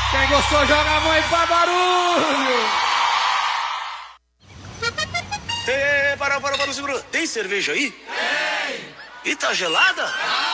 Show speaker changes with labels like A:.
A: Quem gostou, joga a mão aí pra barulho.
B: Para, segura. Tem cerveja aí? Tem. E tá gelada?